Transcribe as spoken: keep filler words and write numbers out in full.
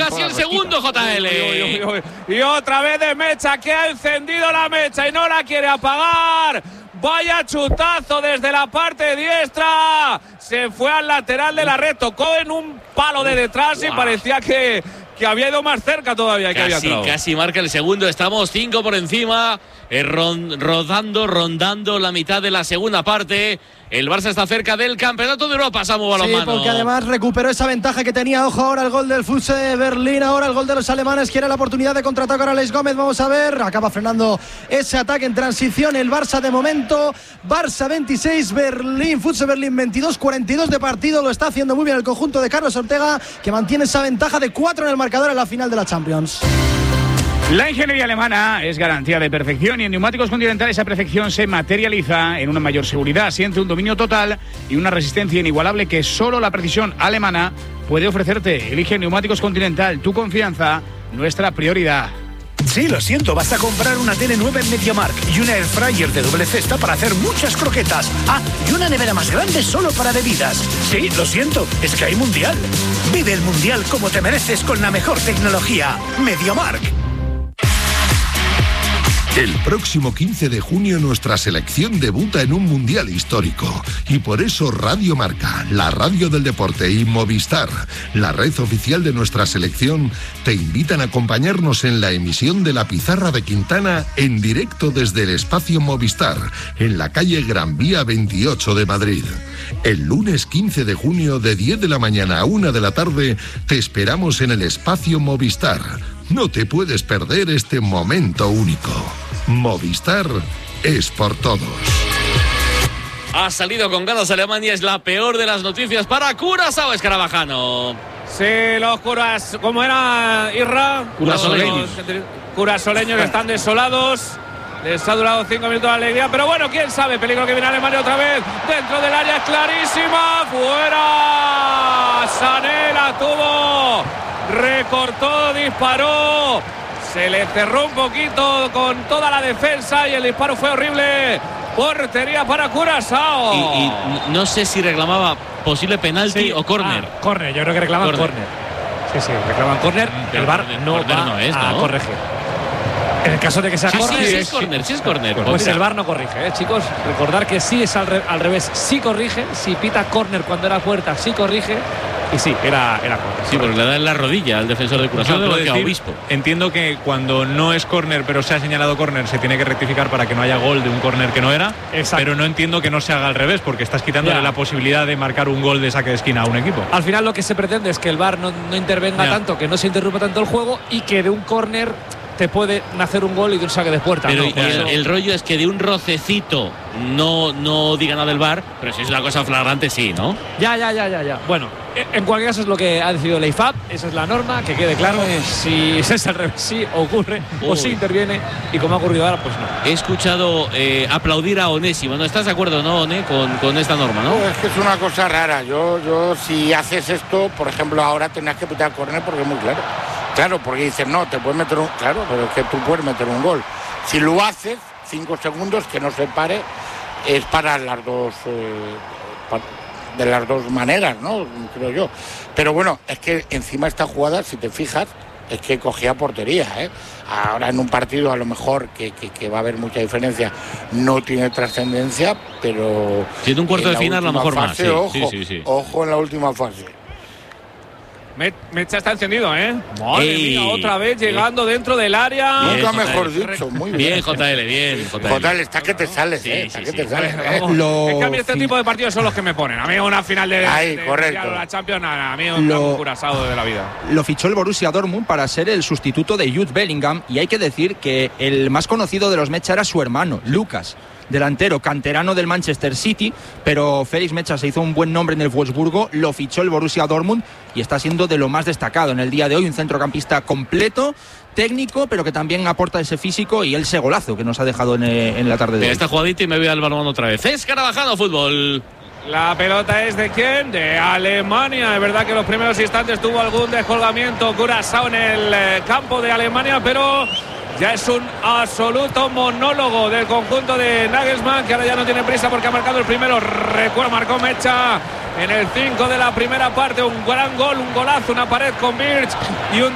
casi el segundo, J L. Uy, uy, uy, uy. Y otra vez de Mecha, que ha encendido la mecha y no la quiere apagar. Vaya chutazo desde la parte diestra. Se fue al lateral de la red, tocó en un palo de detrás y parecía que, que había ido más cerca todavía. Que casi, había casi marca el segundo. Estamos cinco por encima, eh, ron, rodando, rondando la mitad de la segunda parte. El Barça está cerca del campeonato de Europa, Samu Balonmano. Sí, porque además recuperó esa ventaja que tenía. Ojo ahora el gol del F U S de Berlín, ahora el gol de los alemanes. Quiere la oportunidad de contraatacar a Alex Gómez. Vamos a ver, acaba frenando ese ataque en transición el Barça de momento. Barça veintiséis, Berlín, F U S Berlín veintidós, cuarenta y dos de partido. Lo está haciendo muy bien el conjunto de Carlos Ortega, que mantiene esa ventaja de cuatro en el marcador en la final de la Champions. La ingeniería alemana es garantía de perfección y en Neumáticos Continental esa perfección se materializa en una mayor seguridad, siente un dominio total y una resistencia inigualable que solo la precisión alemana puede ofrecerte. Elige Neumáticos Continental, tu confianza, nuestra prioridad. Sí, lo siento, vas a comprar una tele nueva en MediaMarkt y una air fryer de doble cesta para hacer muchas croquetas. Ah, y una nevera más grande solo para bebidas. Sí, lo siento, es que hay mundial. Vive el mundial como te mereces con la mejor tecnología. MediaMarkt. El próximo quince de junio nuestra selección debuta en un mundial histórico y por eso Radio Marca, la radio del deporte y Movistar, la red oficial de nuestra selección, te invitan a acompañarnos en la emisión de La Pizarra de Quintana en directo desde el espacio Movistar, en la calle Gran Vía veintiocho de Madrid. El lunes quince de junio de diez de la mañana a una de la tarde te esperamos en el espacio Movistar. No te puedes perder este momento único. Movistar es por todos. Ha salido con ganas Alemania, es la peor de las noticias para Curazao, Escarabajano. Sí, los curas, ¿cómo era Irra? Curasoleños. Curasoleños están desolados. Les ha durado cinco minutos de alegría, pero bueno, quién sabe, peligro que viene Alemania otra vez, dentro del área clarísima, fuera, Sané la tuvo, recortó, disparó, se le cerró un poquito con toda la defensa y el disparo fue horrible, portería para Curazao. Y, y no sé si reclamaba posible penalti sí. o córner. Ah, córner, yo creo que reclaman córner. Sí, sí, reclaman córner, el V A R no va no es, ¿no? a corregir. En el caso de que sea sí, córner, sí, sí, es córner, sí es córner. Pues, pues el V A R no corrige, ¿eh, chicos? Recordar que sí es al, re al revés, sí corrige. Si pita córner cuando era puerta, sí corrige. Y sí, era, era córner. Sí, porque le da en la rodilla al defensor de Curazao, creo que a Obispo. Entiendo que cuando no es córner, pero se ha señalado córner, se tiene que rectificar para que no haya gol de un córner que no era. Exacto. Pero no entiendo que no se haga al revés, porque estás quitándole ya. la posibilidad de marcar un gol de saque de esquina a un equipo. Al final lo que se pretende es que el V A R no, no intervenga ya. tanto, que no se interrumpa tanto el juego y que de un córner te puede nacer un gol y de un saque de puerta. Pero no, el, el, el rollo es que de un rocecito no, no diga nada del V A R, pero si es una cosa flagrante, sí, ¿no? Ya, ya, ya, ya, ya. Bueno, en cualquier caso es lo que ha decidido la I F A B, esa es la norma, que quede claro. Si es al revés, sí ocurre, Uy. o sí interviene, y como ha ocurrido ahora, pues no. He escuchado eh, aplaudir a Onésimo. ¿No estás de acuerdo, no, One, con, con esta norma, no? No, es que es una cosa rara. Yo, yo si haces esto, por ejemplo, ahora tendrás que pitar córner porque es muy claro. Claro, porque dices, no, te puedes meter un... Claro, pero es que tú puedes meter un gol. Si lo haces, cinco segundos, que no se pare, es para las dos... Eh, para, de las dos maneras, ¿no? Creo yo. Pero bueno, es que encima esta jugada, si te fijas, es que cogía portería, ¿eh? Ahora en un partido a lo mejor que, que, que va a haber mucha diferencia, no tiene trascendencia, pero... Siendo un cuarto de final, a lo mejor fase, más. Sí, ojo, sí, sí, sí. ojo en la última fase. Mecha está encendido, ¿eh? Madre Ey, mía, otra vez llegando eh. dentro del área. Nunca mejor dicho, muy bien. Bien, J L, bien. J L, J L está que te sales, sí, ¿eh? Está sí, que sí, te sí. sales. ¿eh? Lo... Es que a mí este tipo de partidos son los que me ponen. A mí una final de, Ay, de, correcto. de la Champions, a mí un lo... Curazao de la vida. Lo fichó el Borussia Dortmund para ser el sustituto de Jude Bellingham y hay que decir que el más conocido de los Mecha era su hermano, Lucas. Delantero, canterano del Manchester City, pero Félix Mecha se hizo un buen nombre en el Wolfsburgo, lo fichó el Borussia Dortmund y está siendo de lo más destacado en el día de hoy, un centrocampista completo, técnico, pero que también aporta ese físico y ese golazo que nos ha dejado en, en la tarde de hoy. Esta jugadita y me voy al balón otra vez. Escarabajano Fútbol. La pelota es de quién? De Alemania. Es verdad que en los primeros instantes tuvo algún descolgamiento Curazao en el campo de Alemania, pero ya es un absoluto monólogo del conjunto de Nagelsmann, que ahora ya no tiene prisa porque ha marcado el primero. Recuerda, marcó Mecha en el cinco de la primera parte. Un gran gol, un golazo, una pared con Birch y un